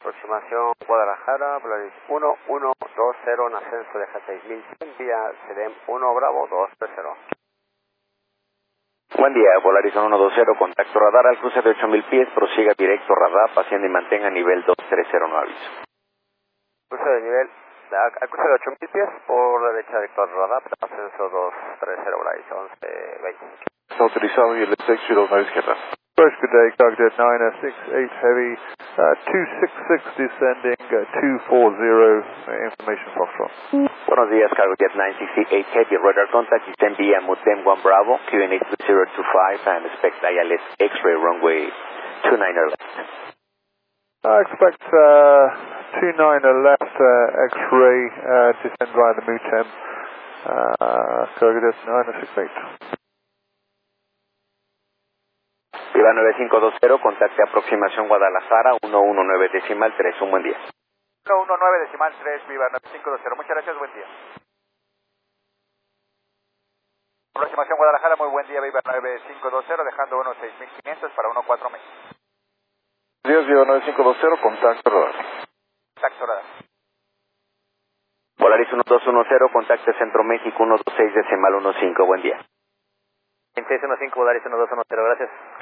Aproximación Guadalajara, Polaris 1120 en ascenso de 6100, vía CDM 1 Bravo 230. Buen día, Polaris 120, contacto radar al cruce de 8000 pies, prosiga directo radar, asciende y mantenga nivel 230, no aviso. Cruce de nivel, al cruce de 8000 pies, por la derecha director radar, ascenso 230, Polaris 1120. Autorizado y el executivo no izquierda. First, good day, Cargo 968 Heavy, 266 descending, 240, information Foxtrot. Buenos días, Cargojet 968 Heavy, radar contact, descend via Mutem 1 Bravo, QNH 2025, and expect ILS X-ray runway 29 left. I expect 29 left, X-ray, descend via the Mutem, Cargojet 968. Viva 9520, contacte aproximación Guadalajara 119.3, un buen día. 119.3, Viva 9520, muchas gracias, buen día. Aproximación Guadalajara, muy buen día, Viva 9520, dejando unos 6500 para 14 meses. Buenos días, Viva 9520, contacto radar. Contacto radar. Polaris 1210, contacte Centro México 126 decimal 15, buen día. 2615, Polaris 1210, gracias.